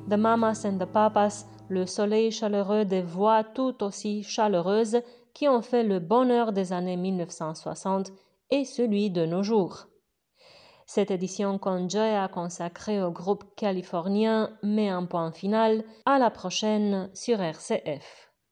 The Mamas and the Papas, le soleil chaleureux des voix tout aussi chaleureuses qui ont fait le bonheur des années 1960 et celui de nos jours. Cette édition Conjoy a consacrée au groupe californien met un point final. À la prochaine sur RCF.